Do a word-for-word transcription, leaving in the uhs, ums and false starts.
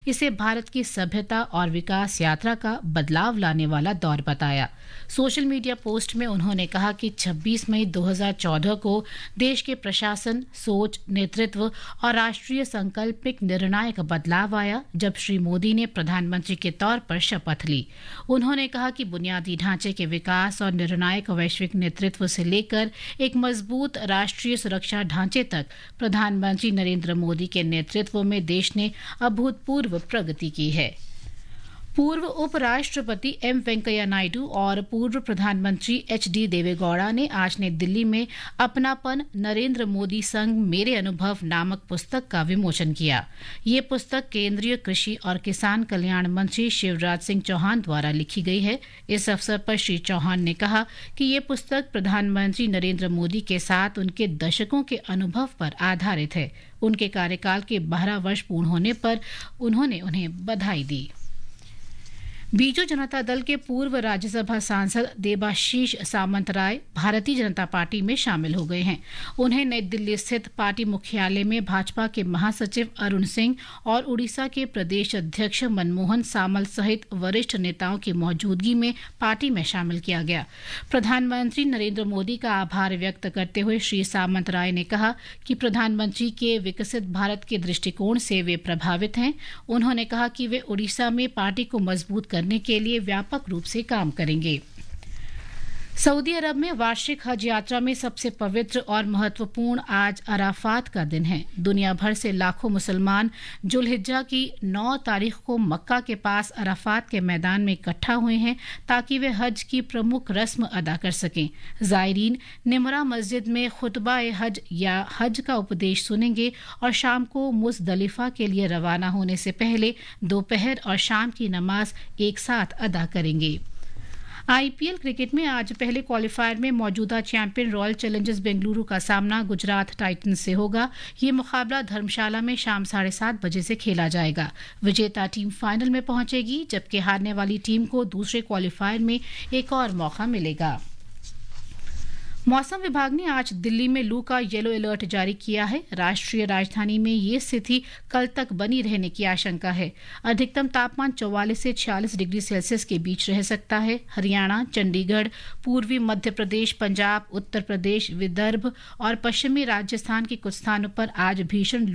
इसे भारत की सभ्यता और विकास यात्रा का बदलाव लाने वाला दौर बताया। सोशल मीडिया पोस्ट में उन्होंने कहा कि छब्बीस मई दो हज़ार चौदह को देश के प्रशासन, सोच, नेतृत्व और राष्ट्रीय संकल्प में निर्णायक बदलाव आया जब श्री मोदी ने प्रधानमंत्री के तौर पर शपथ ली। उन्होंने कहा कि बुनियादी ढांचे के विकास और निर्णायक वैश्विक नेतृत्व से लेकर एक मजबूत राष्ट्रीय सुरक्षा ढांचे तक प्रधानमंत्री नरेंद्र मोदी के नेतृत्व में देश ने अभूतपूर्व प्रगति की है। पूर्व उपराष्ट्रपति एम वेंकैया नायडू और पूर्व प्रधानमंत्री एच डी देवेगौड़ा ने आज नई दिल्ली में अपनापन नरेंद्र मोदी संग मेरे अनुभव नामक पुस्तक का विमोचन किया। ये पुस्तक केंद्रीय कृषि और किसान कल्याण मंत्री शिवराज सिंह चौहान द्वारा लिखी गई है। इस अवसर पर श्री चौहान ने कहा कि ये पुस्तक प्रधानमंत्री नरेंद्र मोदी के साथ उनके दशकों के अनुभव पर आधारित है। उनके कार्यकाल के बारह वर्ष पूर्ण होने पर उन्होंने उन्हें बधाई दी। बीजू जनता दल के पूर्व राज्यसभा सांसद देबाशीष सामंतराय भारतीय जनता पार्टी में शामिल हो गए हैं। उन्हें नई दिल्ली स्थित पार्टी मुख्यालय में भाजपा के महासचिव अरुण सिंह और उड़ीसा के प्रदेश अध्यक्ष मनमोहन सामल सहित वरिष्ठ नेताओं की मौजूदगी में पार्टी में शामिल किया गया। प्रधानमंत्री नरेंद्र मोदी का आभार व्यक्त करते हुए श्री सामंतराय ने कहा कि प्रधानमंत्री के विकसित भारत के दृष्टिकोण से वे प्रभावित हैं। उन्होंने कहा कि वे उड़ीसा में पार्टी को मजबूत करने के लिए व्यापक रूप से काम करेंगे। सऊदी अरब में वार्षिक हज यात्रा में सबसे पवित्र और महत्वपूर्ण आज अराफात का दिन है। दुनिया भर से लाखों मुसलमान जुल्हिज्जा की नौ तारीख को मक्का के पास अराफात के मैदान में इकट्ठा हुए हैं ताकि वे हज की प्रमुख रस्म अदा कर सकें। जायरीन निमरा मस्जिद में खुतबा हज या हज का उपदेश सुनेंगे और शाम को मुज़दलिफा के लिए रवाना होने से पहले दोपहर और शाम की नमाज एक साथ अदा करेंगे। आईपीएल क्रिकेट में आज पहले क्वालिफायर में मौजूदा चैंपियन रॉयल चैलेंजर्स बेंगलुरु का सामना गुजरात टाइटंस से होगा। ये मुकाबला धर्मशाला में शाम साढ़े सात बजे से खेला जाएगा। विजेता टीम फाइनल में पहुंचेगी जबकि हारने वाली टीम को दूसरे क्वालिफायर में एक और मौका मिलेगा। मौसम विभाग ने आज दिल्ली में लू का येलो अलर्ट जारी किया है। राष्ट्रीय राजधानी में ये स्थिति कल तक बनी रहने की आशंका है। अधिकतम तापमान चौवालीस से छियालीस डिग्री सेल्सियस के बीच रह सकता है। हरियाणा, चंडीगढ़, पूर्वी मध्य प्रदेश, पंजाब, उत्तर प्रदेश, विदर्भ और पश्चिमी राजस्थान के कुछ स्थानों पर आज भीषण